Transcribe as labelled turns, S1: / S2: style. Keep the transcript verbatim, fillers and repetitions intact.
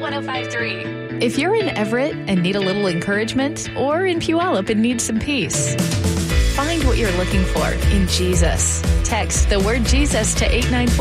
S1: one oh five point three.
S2: If you're in Everett and need a little encouragement, or in Puyallup and need some peace, find what you're looking for in Jesus. Text the word Jesus to eight nine four.